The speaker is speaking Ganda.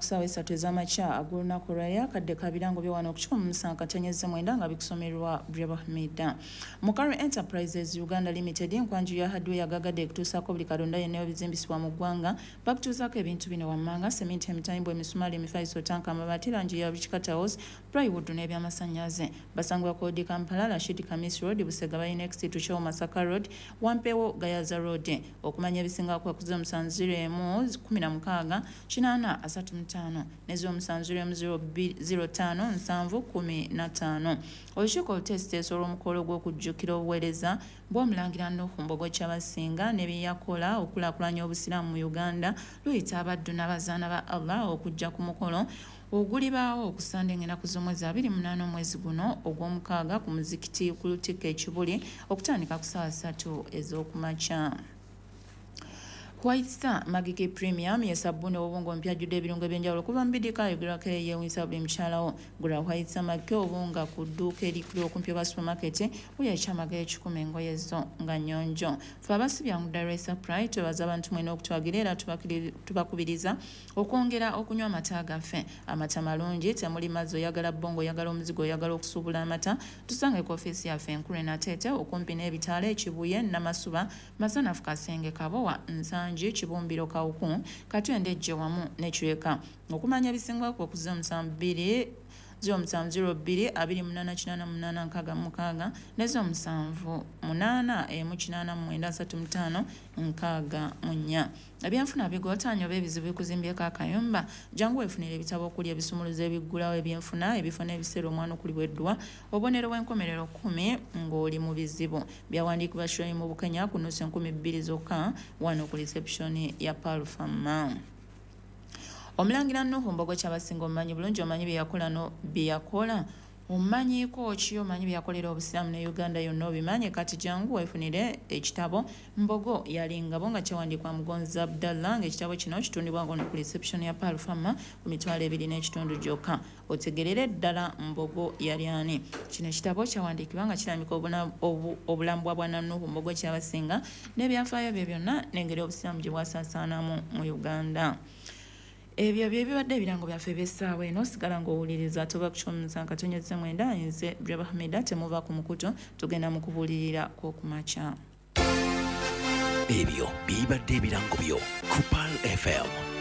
ku ssaawa 3 ez'amakya ag'olunaku olwaleero akadde ka birango bye wano ku 19/9 nga bikusomerwa Brabahmida. Mukaru Enterprises Uganda Limited nkwanju ya hardware yagagadde kutuusaako buli kalonda yenna ebizimbisibwa mu ggwanga bakutuusaako ebintu bino wammanga sementi emitayimbwa emisumaali emifaliso tanka amabaati langi ya Richcataos plywood n'ebyamasannyalaze basangibwa koodi Kampala Rashid Kamis Road Busega bali next to Show Masaka Road Wampewo Gayaza Road okumanya ebisinga kwa kuzo 70116 835 nezo 705 olukiiko olutesiteesa olw'omukolo gw'okujjukira obuweereza bw'omulangira Nuhu Mbogo Kyabasinga ne bye yakola okulaakulanya obusiraamu mu Uganda luyita abaddu n'abazaana ba Allah okujja ku mukolo ogulibaawo okusanda ennaku z'omwezi 28 omwezi guno ogw'omukaaga ku muzikiti ku Lutikko Ekibuli okutandika ku ssaawa 3 ez'okumakya. White Star Magiki Premium ye sabbuuni obubunga ompya ajjudde ebirungo eby'enjawulo kuva mu bidika ayogera yeewuunyisa buli mukyalawo gula White Star Magiki obunga ku dduuka erikuli okumpi oba supermarket buli ekyamaga 10 engoye zo nga nnyonjo fe abasibya mu Dar es Salaam twebaza abantu mwena okutwagira era tubakubiriza okwongera okunywa amata gaffe amata malungi temuli mazzi oyagala bbongo oyagala omuzigo oyagala okusuubula amata tusange ku ofiisi yaffe enkulu enateete okumpi n'ebitaala Ekibuye Namasuba Masanafu Kasenge Kabowa Nsanji Kibumbiro Kawuku Katwende Ejje wamu n'Ekiweka okumanya ebisingwa ku okuza 0702 0702888 nezo 788 ebyenfuna bigotaanyo b'ebizibu bikuzimbyeko akayumba jangu weefunira ebitabo okulya ebisumuluzo ebiggulawo ebyenfuna ebifo n'ebiseera omwana okulibweddwa obubonero bw'enkomerero 10 ng'oli mu bizibu byawandiikibwa Shirley mu Bukenya ku nnusu 2,000 zokka wano ku reception ya Palfama. Omulangira Nuhu Mbogo Kyabasinga omumanyi bulungi omanyi byeyakola omumanyiiko ki omanyi byeyakolera obusiraamu ne Uganda yonna obimanyi kati jangu weefunire ekitabo Mbogo yali ngabo nga kyawandiikwa Mugonzi Abdallah ng'ekitabo kino kitundibwa ngono ku reception ya Palfama ku mitwalo 2.5 gyokka otegerere ddala Mbogo yali ani. Kino ekitabo kyawandiikibwa nga kirambika obulamu bwa bwana Nuhu Mbogo Kyabasinga n'ebyafaayo bye byonna n'engeri obusiraamu gye bwasaasaanamu mu Uganda. Ebyo bibadde ebirango byaffe by'essaawa eno sigala ng'owuliriza toba ku 19/9 nze Brabahmida temuva ku mukuto tugenda mu kubuulirira kw'okumakya. Ebyo bibadde ebirango byo ku Pal FM